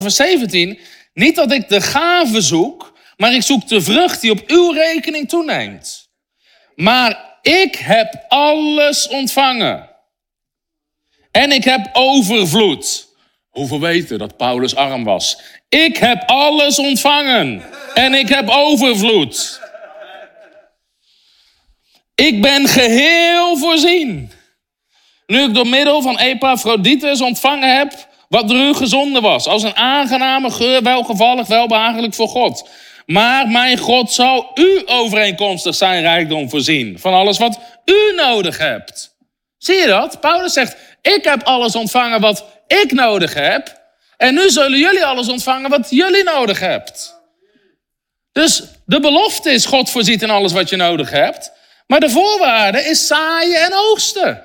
vers 17. Niet dat ik de gave zoek, maar ik zoek de vrucht die op uw rekening toeneemt. Maar ik heb alles ontvangen. En ik heb overvloed. Hoeveel weten dat Paulus arm was? Ik heb alles ontvangen. En ik heb overvloed. Ik ben geheel voorzien. Nu ik door middel van Epaphroditus ontvangen heb wat door u gezonden was. Als een aangename geur, welgevallig, welbehagelijk voor God. Maar mijn God zal u overeenkomstig zijn rijkdom voorzien. Van alles wat u nodig hebt. Zie je dat? Paulus zegt, ik heb alles ontvangen wat ik nodig heb. En nu zullen jullie alles ontvangen wat jullie nodig hebt. Dus de belofte is, God voorziet in alles wat je nodig hebt. Maar de voorwaarde is zaaien en oogsten.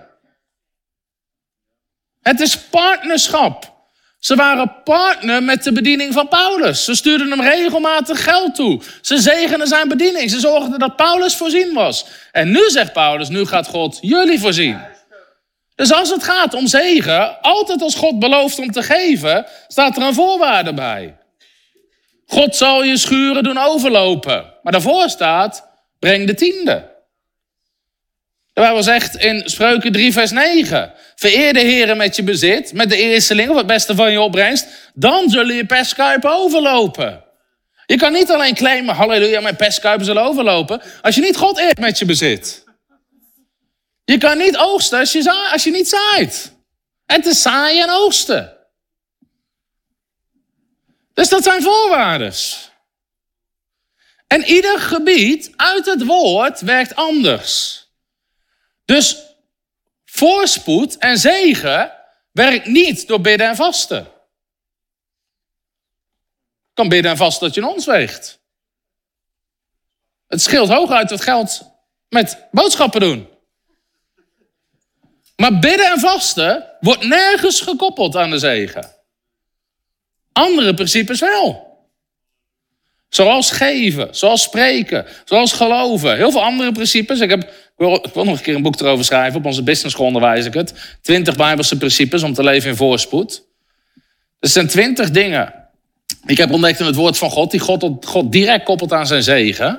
Het is partnerschap. Ze waren partner met de bediening van Paulus. Ze stuurden hem regelmatig geld toe. Ze zegenden zijn bediening. Ze zorgden dat Paulus voorzien was. En nu zegt Paulus, nu gaat God jullie voorzien. Dus als het gaat om zegen, altijd als God belooft om te geven, staat er een voorwaarde bij. God zal je schuren doen overlopen. Maar daarvoor staat, breng de tiende. De Bijbel zegt in Spreuken 3 vers 9. Vereer de Heere met je bezit, met de eersteling of het beste van je opbrengst. Dan zullen je pestkuipen overlopen. Je kan niet alleen claimen, halleluja, mijn pestkuipen zullen overlopen. Als je niet God eert met je bezit. Je kan niet oogsten als je niet zaait. Het is zaaien en oogsten. Dus dat zijn voorwaarden. En ieder gebied uit het woord werkt anders. Dus voorspoed en zegen werkt niet door bidden en vasten. Je kan bidden en vasten dat je een ons weegt. Het scheelt hooguit het geld met boodschappen doen. Maar bidden en vasten wordt nergens gekoppeld aan de zegen. Andere principes wel. Zoals geven, zoals spreken, zoals geloven. Heel veel andere principes. Ik wil nog een keer een boek erover schrijven. Op onze business school onderwijs ik het. 20 Bijbelse principes om te leven in voorspoed. Er zijn 20 dingen. Ik heb ontdekt in het woord van God. Die God direct koppelt aan zijn zegen.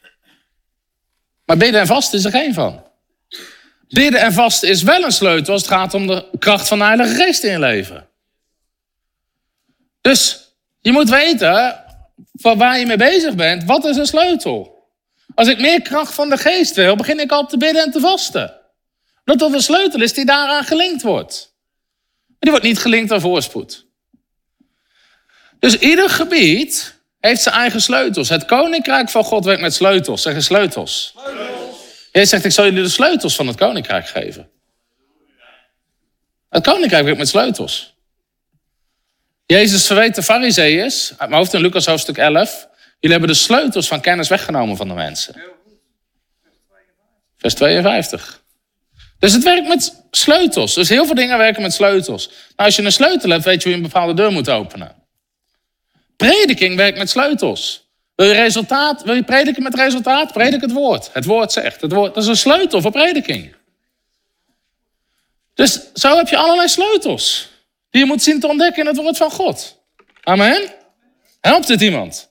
Maar bidden en vasten is er geen van. Bidden en vasten is wel een sleutel als het gaat om de kracht van de Heilige Geest in je leven. Dus je moet weten van waar je mee bezig bent. Wat is een sleutel? Als ik meer kracht van de Geest wil, begin ik al te bidden en te vasten. Dat er een sleutel is die daaraan gelinkt wordt. Maar die wordt niet gelinkt aan voorspoed. Dus ieder gebied heeft zijn eigen sleutels. Het koninkrijk van God werkt met sleutels. Zeg eens sleutels. Jezus zegt, ik zal jullie de sleutels van het koninkrijk geven. Het koninkrijk werkt met sleutels. Jezus verweet de Farizeeërs, uit mijn hoofd in Lucas hoofdstuk 11... jullie hebben de sleutels van kennis weggenomen van de mensen. Vers 52. Dus het werkt met sleutels. Dus heel veel dingen werken met sleutels. Nou, als je een sleutel hebt, weet je hoe je een bepaalde deur moet openen. Prediking werkt met sleutels. Wil je prediken met resultaat? Predik het woord. Het woord zegt. Dat is een sleutel voor prediking. Dus zo heb je allerlei sleutels die je moet zien te ontdekken in het woord van God. Amen? Helpt dit iemand?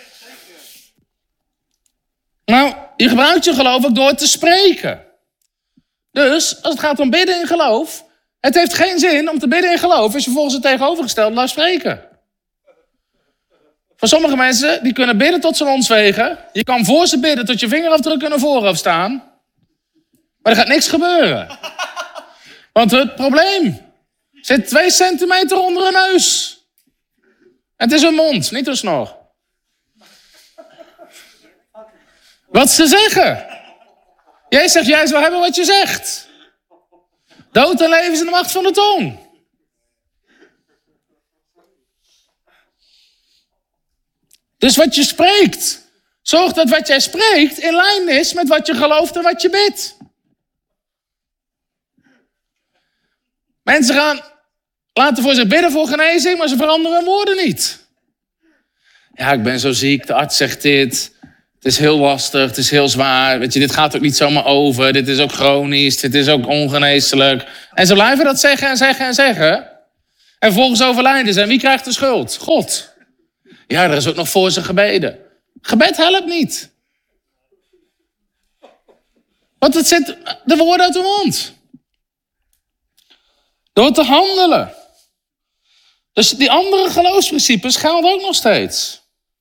Nou, je gebruikt je geloof ook door te spreken. Dus, als het gaat om bidden in geloof, het heeft geen zin om te bidden in geloof als je volgens het tegenovergestelde laat spreken. Voor sommige mensen, die kunnen bidden tot ze ons wegen. Je kan voor ze bidden tot je vingerafdruk in hun voorhoofd staan. Maar er gaat niks gebeuren. Want het probleem zit 2 centimeter onder hun neus. En het is hun mond, niet hun snor. Wat ze zeggen. Jij zegt, jij zal hebben wat je zegt. Dood en leven is in de macht van de tong. Dus wat je spreekt, zorg dat wat jij spreekt in lijn is met wat je gelooft en wat je bidt. Mensen gaan laten voor zich bidden voor genezing, maar ze veranderen hun woorden niet. Ja, ik ben zo ziek, de arts zegt dit. Het is heel lastig, het is heel zwaar. Weet je, dit gaat ook niet zomaar over. Dit is ook chronisch, dit is ook ongeneeslijk. En ze blijven dat zeggen en zeggen en zeggen. En volgens overlijden zijn. Wie krijgt de schuld? God. Ja, er is ook nog voor ze gebeden. Gebed helpt niet. Want het zit de woorden uit de mond. Door te handelen. Dus die andere geloofsprincipes gelden ook nog steeds.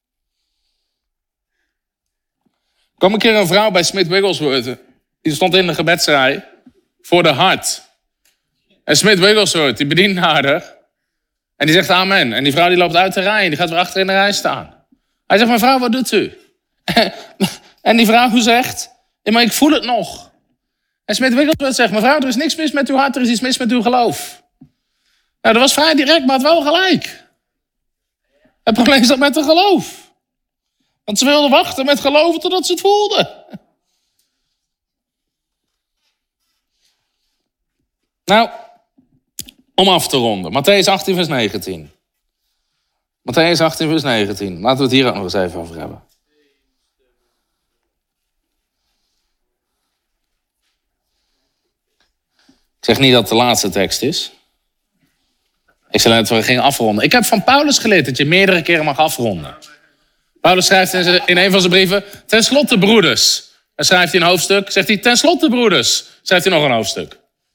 Er kwam een keer een vrouw bij Smith Wigglesworth. Die stond in de gebedsrij voor de hart. En Smith Wigglesworth, die bedient haar er. En die zegt amen. En die vrouw die loopt uit de rij en die gaat weer achter in de rij staan. Hij zegt, mevrouw, wat doet u? En die vrouw zegt, ja, maar ik voel het nog. En Smith Wigglesworth zegt, mevrouw, er is niks mis met uw hart, er is iets mis met uw geloof. Nou, dat was vrij direct, maar het wel gelijk. Het probleem zat met het geloof. Want ze wilden wachten met geloven totdat ze het voelden. Nou, om af te ronden. Mattheüs 18 vers 19. Mattheüs 18 vers 19. Laten we het hier ook nog eens even over hebben. Ik zeg niet dat het de laatste tekst is. Ik zei net dat we gingen afronden. Ik heb van Paulus geleerd dat je meerdere keren mag afronden. Paulus schrijft in een van zijn brieven, ten slotte broeders. Dan schrijft hij een hoofdstuk, zegt hij, ten slotte broeders. Schrijft hij nog een hoofdstuk.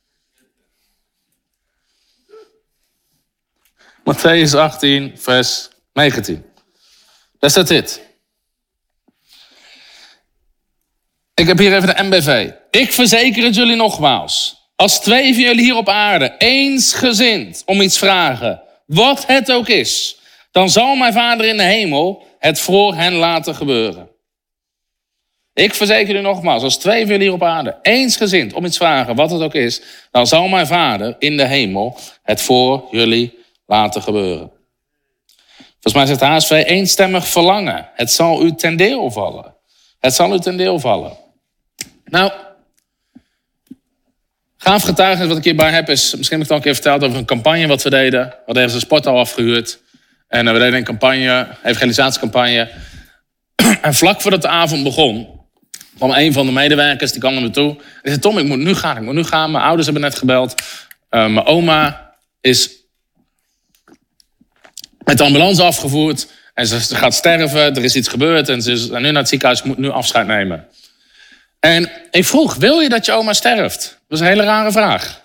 Mattheüs 18, vers 19. Daar staat dit. Ik heb hier even de MBV. Ik verzeker het jullie nogmaals. Als twee van jullie hier op aarde eensgezind om iets vragen, wat het ook is, dan zal mijn Vader in de hemel het voor hen laten gebeuren. Ik verzeker jullie nogmaals, als twee van jullie hier op aarde eensgezind om iets vragen, wat het ook is, dan zal mijn Vader in de hemel het voor jullie laten gebeuren. Volgens mij zegt de HSV eenstemmig verlangen. Het zal u ten deel vallen. Het zal u ten deel vallen. Nou, gaaf getuigenis wat ik hierbij heb is, misschien heb ik het al een keer verteld over een campagne wat we deden. We hadden ergens een sporthal afgehuurd. En we deden een campagne, een evangelisatiecampagne. En vlak voordat de avond begon, kwam een van de medewerkers, die kwam naar me toe. En die zei, Tom, ik moet nu gaan. Mijn ouders hebben net gebeld. Mijn oma is met de ambulance afgevoerd. En ze gaat sterven, er is iets gebeurd. En ze is nu naar het ziekenhuis, moet nu afscheid nemen. En ik vroeg, wil je dat je oma sterft? Dat was een hele rare vraag.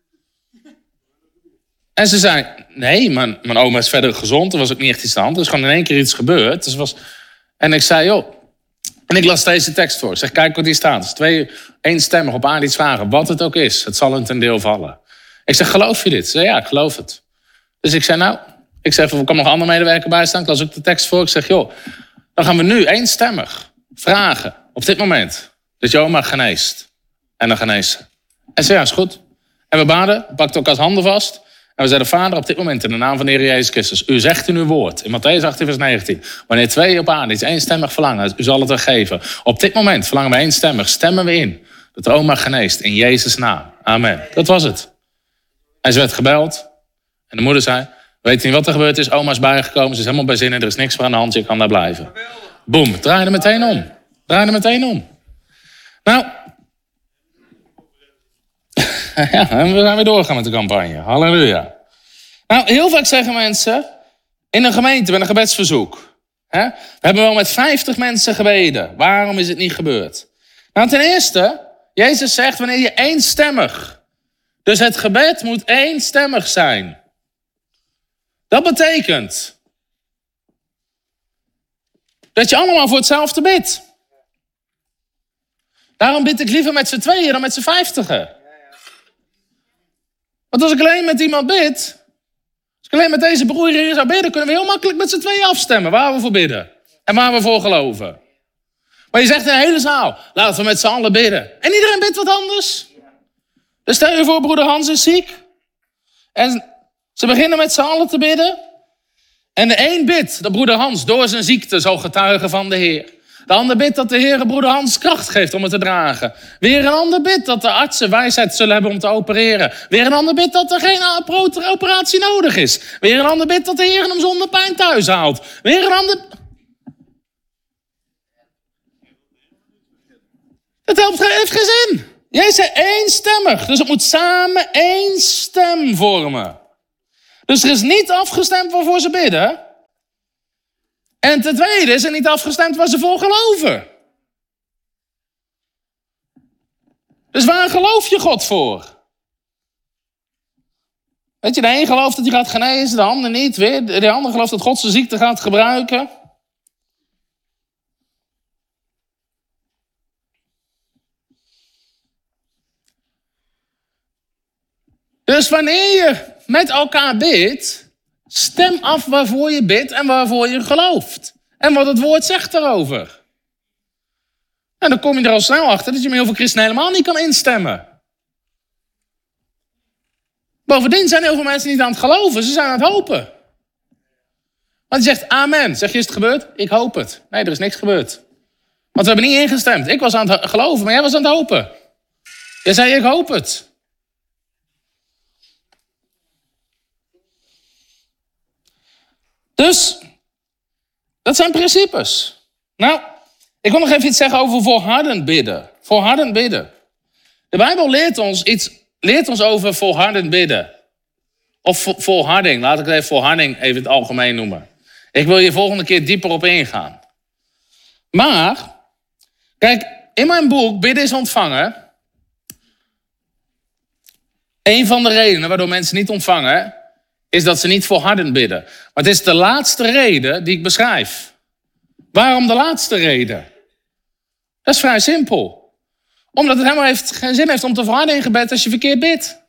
En ze zei, nee, mijn oma is verder gezond. Er was ook niet echt iets aan de hand. Er is gewoon in één keer iets gebeurd. Dus En ik zei, joh. En ik las deze tekst voor. Ik zeg, kijk wat hier staat. Dus twee eenstemmig op aarde iets vragen. Wat het ook is, het zal hun ten deel vallen. Ik zeg, geloof je dit? Ze zei, ja, ik geloof het. Dus ik zei, er kan nog een andere medewerker bij staan. Ik las ook de tekst voor. Ik zeg, joh, dan gaan we nu eenstemmig vragen. Op dit moment. Dat je oma geneest. En dan geneest ze. En ze zei, ja, is goed. En we baden, pakten elkaars handen vast. En we zeiden, Vader, op dit moment in de naam van de Heer Jezus Christus. U zegt in uw woord, in Mattheüs 18 vers 19. Wanneer twee op aarde iets eenstemmig verlangen, u zal het er geven. Op dit moment verlangen we eenstemmig, stemmen we in. Dat de oma geneest, in Jezus' naam. Amen. Dat was het. En ze werd gebeld. En de moeder zei, weet je niet wat er gebeurd is? Oma is bijgekomen, ze is helemaal bij zin en er is niks voor aan de hand. Je kan daar blijven. Boom, draai er meteen om. Nou, ja, en we zijn weer doorgaan met de campagne. Halleluja. Nou, heel vaak zeggen mensen, in een gemeente met een gebedsverzoek. We hebben wel met 50 mensen gebeden. Waarom is het niet gebeurd? Nou, ten eerste, Jezus zegt wanneer je eenstemmig. Dus het gebed moet eenstemmig zijn. Dat betekent dat je allemaal voor hetzelfde bidt. Daarom bid ik liever met z'n tweeën dan met z'n 50. Want als ik alleen met iemand bid, als ik alleen met deze broer hier zou bidden, kunnen we heel makkelijk met z'n tweeën afstemmen waar we voor bidden. En waar we voor geloven. Maar je zegt in de hele zaal, laten we met z'n allen bidden. En iedereen bidt wat anders. Dus stel je voor, broeder Hans is ziek. En ze beginnen met z'n allen te bidden. En de een bidt dat broeder Hans door zijn ziekte zal getuigen van de Heer. De ander bidt dat de Heer broeder Hans kracht geeft om het te dragen. Weer een ander bidt dat de artsen wijsheid zullen hebben om te opereren. Weer een ander bidt dat er geen operatie nodig is. Weer een ander bidt dat de Heer hem zonder pijn thuis haalt. Weer een ander... Het heeft geen zin. Jij zei eenstemmig, dus het moet samen één stem vormen. Dus er is niet afgestemd waarvoor ze bidden. En ten tweede is er niet afgestemd waar ze voor geloven. Dus waar geloof je God voor? Weet je, de een gelooft dat hij gaat genezen, de ander niet. Weer. De ander gelooft dat God zijn ziekte gaat gebruiken. Dus wanneer je met elkaar bidt, stem af waarvoor je bidt en waarvoor je gelooft. En wat het woord zegt daarover. En dan kom je er al snel achter dat je met heel veel christenen helemaal niet kan instemmen. Bovendien zijn heel veel mensen niet aan het geloven, ze zijn aan het hopen. Want je zegt amen. Zeg je, is het gebeurd? Ik hoop het. Nee, er is niks gebeurd. Want we hebben niet ingestemd. Ik was aan het geloven, maar jij was aan het hopen. Jij zei, ik hoop het. Dus, dat zijn principes. Nou, ik wil nog even iets zeggen over volhardend bidden. Volhardend bidden. De Bijbel leert ons over volhardend bidden. Of volharding, laat ik het even volharding even in het algemeen noemen. Ik wil hier volgende keer dieper op ingaan. Maar, kijk, in mijn boek Bidden is ontvangen. Een van de redenen waardoor mensen niet ontvangen, is dat ze niet volhardend bidden. Maar het is de laatste reden die ik beschrijf. Waarom de laatste reden? Dat is vrij simpel. Omdat het helemaal geen zin heeft om te volharden in gebed als je verkeerd bidt.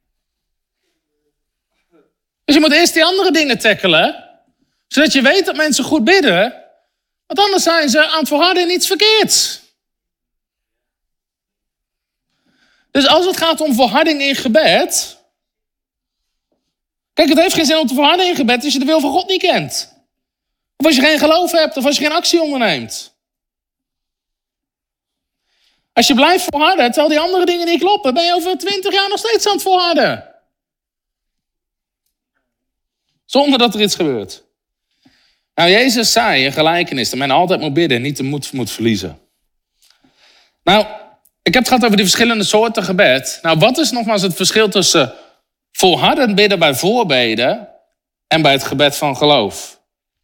Dus je moet eerst die andere dingen tackelen, zodat je weet dat mensen goed bidden. Want anders zijn ze aan het volharden in iets verkeerds. Dus als het gaat om volharding in gebed. Kijk, het heeft geen zin om te volharden in gebed als je de wil van God niet kent. Of als je geen geloof hebt, of als je geen actie onderneemt. Als je blijft volharden, terwijl die andere dingen niet kloppen, ben je over 20 jaar nog steeds aan het volharden. Zonder dat er iets gebeurt. Nou, Jezus zei in gelijkenis dat men altijd moet bidden en niet de moed moet verliezen. Nou, ik heb het gehad over die verschillende soorten gebed. Nou, wat is nogmaals het verschil tussen volhardend bidden bij voorbeden en bij het gebed van geloof?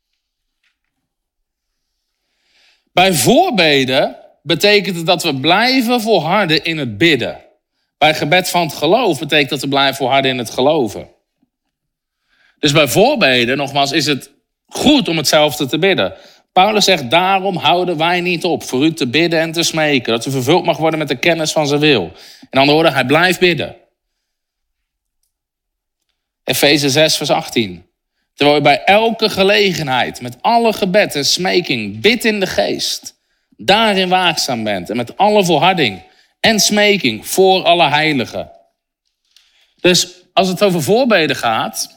Bij voorbeden betekent het dat we blijven volharden in het bidden. Bij gebed van het geloof betekent dat we blijven volharden in het geloven. Dus bij voorbeden, nogmaals, is het goed om hetzelfde te bidden. Paulus zegt, daarom houden wij niet op voor u te bidden en te smeken. Dat u vervuld mag worden met de kennis van zijn wil. In andere woorden, hij blijft bidden. Efeze 6 vers 18. Terwijl u bij elke gelegenheid, met alle gebed en smeking, bidt in de geest. Daarin waakzaam bent en met alle volharding en smeking voor alle heiligen. Dus als het over voorbeden gaat,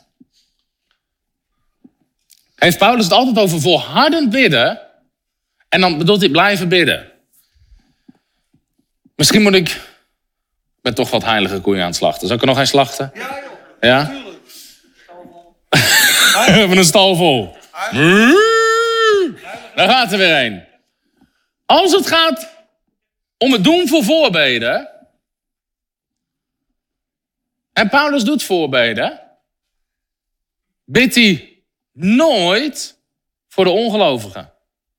heeft Paulus het altijd over volhardend bidden. En dan bedoelt hij blijven bidden. Misschien moet ik ben toch wat heilige koeien aan het slachten. Zal ik er nog een slachten? Ja joh, Ja? natuurlijk. We hebben een stal vol. Daar gaat er weer een. Als het gaat om het doen voor voorbeden. En Paulus doet voorbeden. Bidt hij nooit voor de ongelovigen.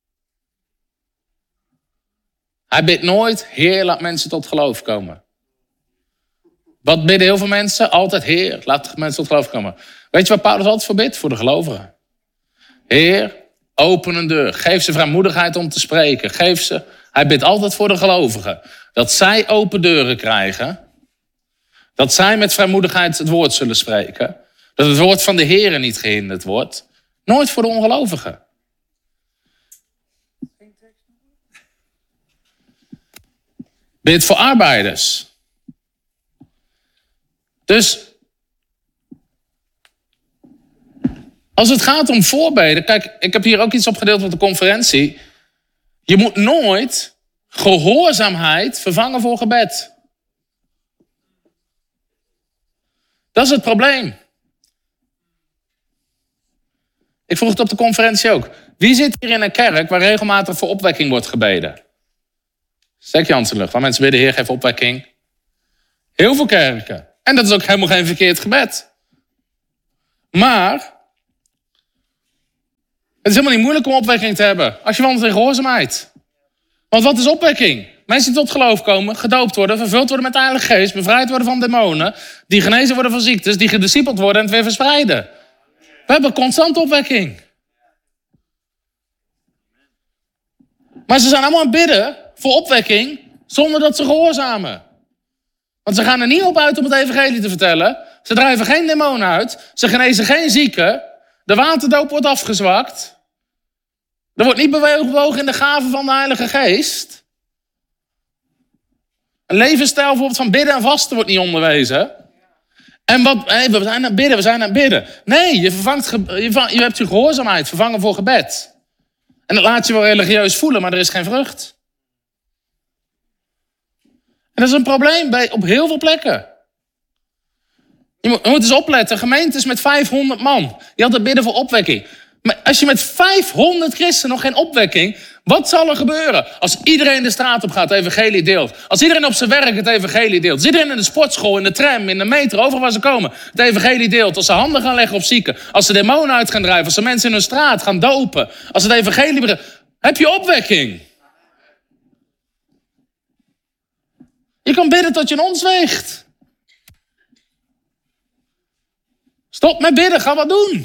Hij bidt nooit, Heer, laat mensen tot geloof komen. Wat bidden heel veel mensen? Altijd, Heer, laat mensen tot geloof komen. Weet je wat Paulus altijd voor bidt? Voor de gelovigen. Heer, open een deur. Geef ze vrijmoedigheid om te spreken. Hij bidt altijd voor de gelovigen. Dat zij open deuren krijgen. Dat zij met vrijmoedigheid het woord zullen spreken. Dat het woord van de Heer niet gehinderd wordt. Nooit voor de ongelovigen. Bid voor arbeiders. Dus als het gaat om voorbeden. Kijk, ik heb hier ook iets opgedeeld op de conferentie. Je moet nooit gehoorzaamheid vervangen voor gebed. Dat is het probleem. Ik vroeg het op de conferentie ook. Wie zit hier in een kerk waar regelmatig voor opwekking wordt gebeden? Steek je hand in de lucht. Waar mensen bidden, Heer, geef opwekking. Heel veel kerken. En dat is ook helemaal geen verkeerd gebed. Maar het is helemaal niet moeilijk om opwekking te hebben als je wandelt in gehoorzaamheid. Want wat is opwekking? Mensen die tot geloof komen, gedoopt worden, vervuld worden met de Heilige Geest, bevrijd worden van demonen, die genezen worden van ziektes, die gediscipeld worden en het weer verspreiden. We hebben constant opwekking. Maar ze zijn allemaal aan het bidden voor opwekking zonder dat ze gehoorzamen. Want ze gaan er niet op uit om het evangelie te vertellen. Ze drijven geen demonen uit. Ze genezen geen zieken. De waterdoop wordt afgezwakt. Er wordt niet bewogen in de gaven van de Heilige Geest. Een levensstijl bijvoorbeeld van bidden en vasten wordt niet onderwezen. En we zijn aan het bidden. Nee, je hebt je gehoorzaamheid vervangen voor gebed. En dat laat je wel religieus voelen, maar er is geen vrucht. En dat is een probleem op heel veel plekken. Je moet eens opletten, gemeentes met 500 man. Die hadden bidden voor opwekking. Maar als je met 500 christenen nog geen opwekking, wat zal er gebeuren? Als iedereen de straat op gaat, het evangelie deelt. Als iedereen op zijn werk het evangelie deelt. Als iedereen in de sportschool, in de tram, in de metro, overal waar ze komen, het evangelie deelt. Als ze handen gaan leggen op zieken. Als ze demonen uit gaan drijven. Als ze mensen in hun straat gaan dopen. Als het evangelie begint. Heb je opwekking? Je kan bidden tot je een ons weegt. Stop met bidden, ga wat doen.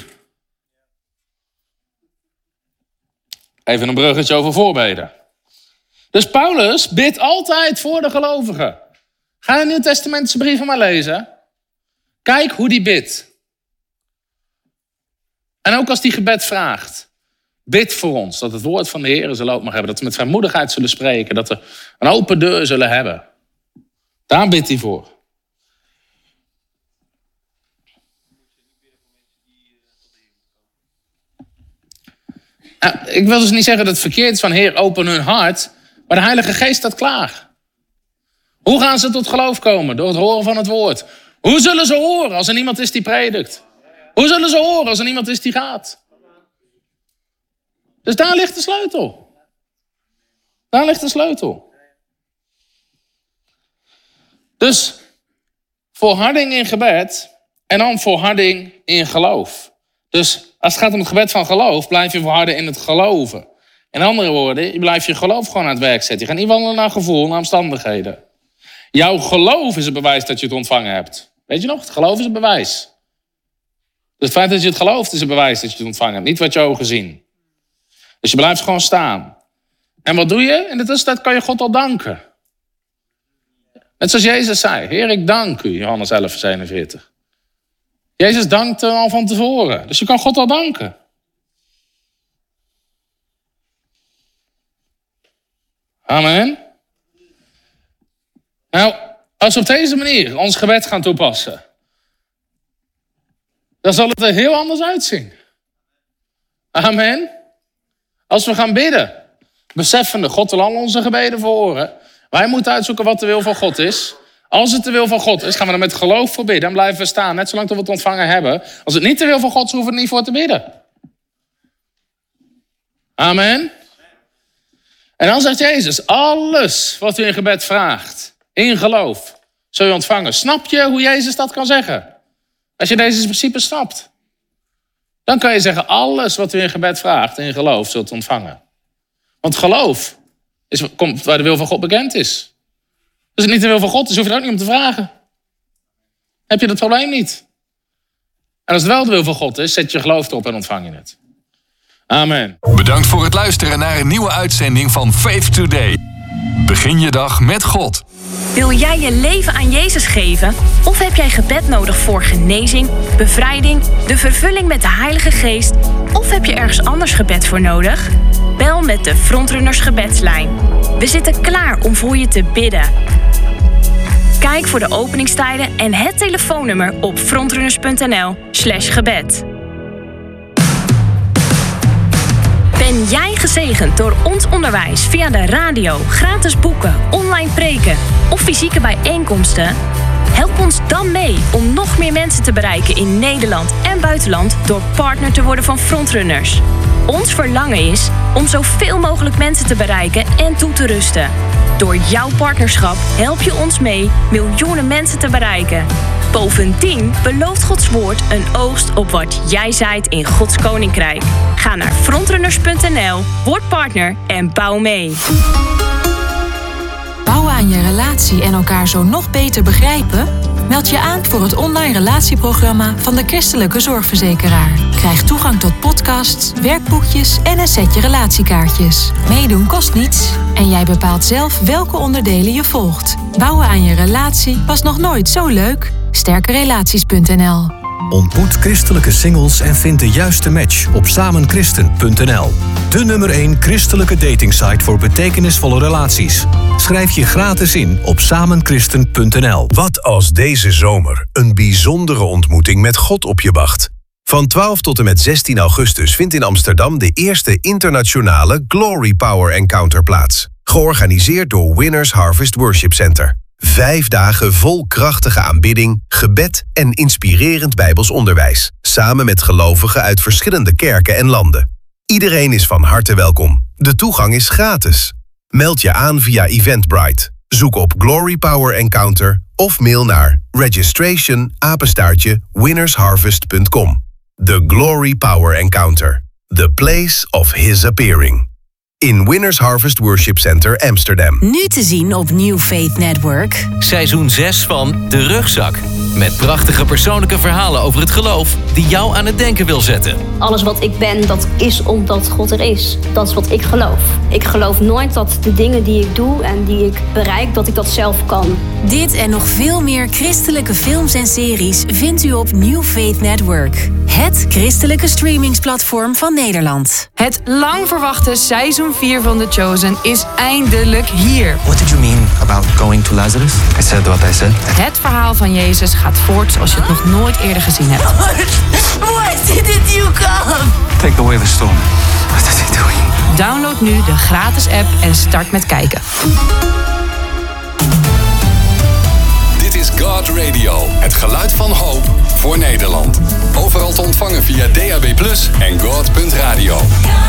Even een bruggetje over voorbeden. Dus Paulus bidt altijd voor de gelovigen. Ga de Nieuw-Testamentische brieven maar lezen. Kijk hoe die bidt. En ook als die gebed vraagt. Bid voor ons, dat het woord van de Heer zijn loop mag hebben. Dat we met vrijmoedigheid zullen spreken. Dat we een open deur zullen hebben. Daar bidt hij voor. Ik wil dus niet zeggen dat het verkeerd is van Heer, open hun hart. Maar de Heilige Geest staat klaar. Hoe gaan ze tot geloof komen? Door het horen van het woord. Hoe zullen ze horen als er niemand is die predikt? Hoe zullen ze horen als er niemand is die gaat? Dus daar ligt de sleutel. Daar ligt de sleutel. Dus volharding in gebed en dan volharding in geloof. Dus als het gaat om het gebed van geloof, blijf je volharden in het geloven. In andere woorden, je blijft je geloof gewoon aan het werk zetten. Je gaat niet wandelen naar gevoel, naar omstandigheden. Jouw geloof is het bewijs dat je het ontvangen hebt. Weet je nog? Het geloof is het bewijs. Dus het feit dat je het gelooft is het bewijs dat je het ontvangen hebt. Niet wat je ogen zien. Dus je blijft gewoon staan. En wat doe je? In de tussentijd kan je God al danken. Net zoals Jezus zei. Heer, ik dank u. Johannes 11, vers 41. Jezus dankte al van tevoren. Dus je kan God al danken. Amen. Nou, als we op deze manier ons gebed gaan toepassen, dan zal het er heel anders uitzien. Amen. Als we gaan bidden, beseffende, God wil al onze gebeden verhoren. Wij moeten uitzoeken wat de wil van God is. Als het de wil van God is, gaan we er met geloof voor bidden. Dan blijven we staan, net zolang dat we het ontvangen hebben. Als het niet de wil van God is, hoeven we er niet voor te bidden. Amen. En dan zegt Jezus, alles wat u in gebed vraagt, in geloof, zul je ontvangen. Snap je hoe Jezus dat kan zeggen? Als je deze principes snapt. Dan kan je zeggen, alles wat u in gebed vraagt, in geloof, zult ontvangen. Want geloof komt waar de wil van God bekend is. Als het niet de wil van God is, hoef je er ook niet om te vragen. Heb je dat probleem niet. En als het wel de wil van God is, zet je geloof erop en ontvang je het. Amen. Bedankt voor het luisteren naar een nieuwe uitzending van Faith Today. Begin je dag met God. Wil jij je leven aan Jezus geven? Of heb jij gebed nodig voor genezing, bevrijding, de vervulling met de Heilige Geest? Of heb je ergens anders gebed voor nodig? Bel met de Frontrunners gebedslijn. We zitten klaar om voor je te bidden. Kijk voor de openingstijden en het telefoonnummer op frontrunners.nl/gebed. Ben jij gezegend door ons onderwijs via de radio, gratis boeken, online preken of fysieke bijeenkomsten? Help ons dan mee om nog meer mensen te bereiken in Nederland en buitenland door partner te worden van Frontrunners. Ons verlangen is om zoveel mogelijk mensen te bereiken en toe te rusten. Door jouw partnerschap help je ons mee miljoenen mensen te bereiken. Bovendien belooft Gods woord een oogst op wat jij zaait in Gods koninkrijk. Ga naar frontrunners.nl, word partner en bouw mee. Bouwen aan je relatie en elkaar zo nog beter begrijpen? Meld je aan voor het online relatieprogramma van de Christelijke Zorgverzekeraar. Krijg toegang tot podcasts, werkboekjes en een setje relatiekaartjes. Meedoen kost niets en jij bepaalt zelf welke onderdelen je volgt. Bouwen aan je relatie was nog nooit zo leuk. Sterkerelaties.nl. Ontmoet christelijke singles en vind de juiste match op samenchristen.nl. De nummer 1 christelijke datingsite voor betekenisvolle relaties. Schrijf je gratis in op samenchristen.nl. Wat als deze zomer een bijzondere ontmoeting met God op je wacht? Van 12 tot en met 16 augustus vindt in Amsterdam de eerste internationale Glory Power Encounter plaats. Georganiseerd door Winners Harvest Worship Center. 5 dagen vol krachtige aanbidding, gebed en inspirerend Bijbels onderwijs. Samen met gelovigen uit verschillende kerken en landen. Iedereen is van harte welkom. De toegang is gratis. Meld je aan via Eventbrite. Zoek op Glory Power Encounter of mail naar registration@winnersharvest.com. The Glory Power Encounter. The place of His appearing. In Winners Harvest Worship Center Amsterdam. Nu te zien op New Faith Network. Seizoen 6 van De Rugzak. Met prachtige persoonlijke verhalen over het geloof die jou aan het denken wil zetten. Alles wat ik ben, dat is omdat God er is. Dat is wat ik geloof. Ik geloof nooit dat de dingen die ik doe en die ik bereik, dat ik dat zelf kan. Dit en nog veel meer christelijke films en series vindt u op New Faith Network. Het christelijke streamingsplatform van Nederland. Het lang verwachte seizoen 4 van The Chosen is eindelijk hier. What did you mean about going to Lazarus? I said what I said. Het verhaal van Jezus gaat voort zoals je het nog nooit eerder gezien hebt. Why didn't you come? Take away the storm. What is he doing? Download nu de gratis app en start met kijken. Dit is God Radio, het geluid van hoop voor Nederland. Overal te ontvangen via DAB+ en God.radio.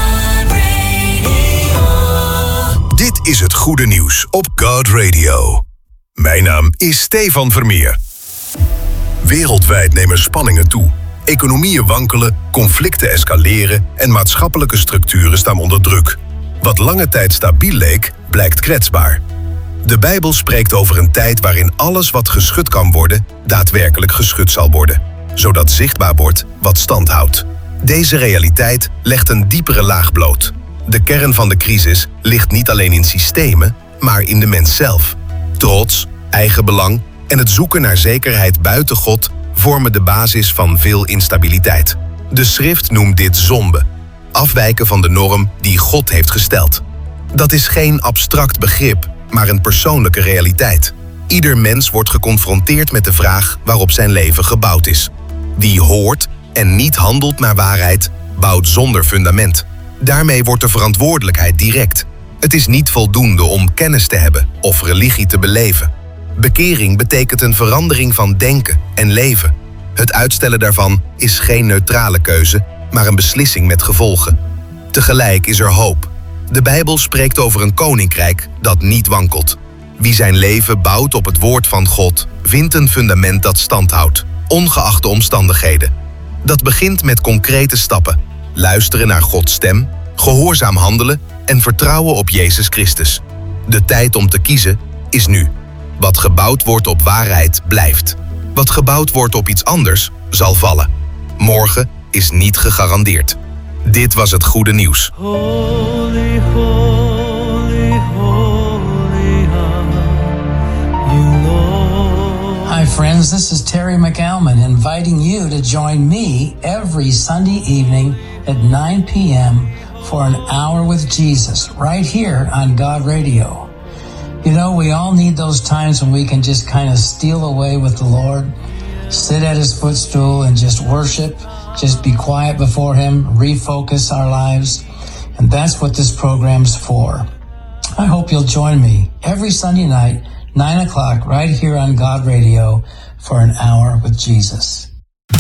Dit is het goede nieuws op God Radio. Mijn naam is Stefan Vermeer. Wereldwijd nemen spanningen toe. Economieën wankelen, conflicten escaleren en maatschappelijke structuren staan onder druk. Wat lange tijd stabiel leek, blijkt kwetsbaar. De Bijbel spreekt over een tijd waarin alles wat geschud kan worden, daadwerkelijk geschud zal worden. Zodat zichtbaar wordt wat stand houdt. Deze realiteit legt een diepere laag bloot. De kern van de crisis ligt niet alleen in systemen, maar in de mens zelf. Trots, eigenbelang en het zoeken naar zekerheid buiten God vormen de basis van veel instabiliteit. De schrift noemt dit zonde, afwijken van de norm die God heeft gesteld. Dat is geen abstract begrip, maar een persoonlijke realiteit. Ieder mens wordt geconfronteerd met de vraag waarop zijn leven gebouwd is. Wie hoort en niet handelt naar waarheid, bouwt zonder fundament. Daarmee wordt de verantwoordelijkheid direct. Het is niet voldoende om kennis te hebben of religie te beleven. Bekering betekent een verandering van denken en leven. Het uitstellen daarvan is geen neutrale keuze, maar een beslissing met gevolgen. Tegelijk is er hoop. De Bijbel spreekt over een koninkrijk dat niet wankelt. Wie zijn leven bouwt op het woord van God, vindt een fundament dat stand houdt, ongeacht de omstandigheden. Dat begint met concrete stappen. Luisteren naar Gods stem, gehoorzaam handelen en vertrouwen op Jezus Christus. De tijd om te kiezen is nu. Wat gebouwd wordt op waarheid blijft. Wat gebouwd wordt op iets anders zal vallen. Morgen is niet gegarandeerd. Dit was het goede nieuws. Holy, holy, holy are you, Lord. Hi friends, this is Terry McAlmon inviting you to join me every Sunday evening at 9 p.m. for an hour with Jesus right here on God Radio. You know, we all need those times when we can just kind of steal away with the Lord, sit at His footstool and just worship, just be quiet before Him, refocus our lives. And that's what this program's for. I hope you'll join me every Sunday night, 9 o'clock, right here on God Radio for an hour with Jesus.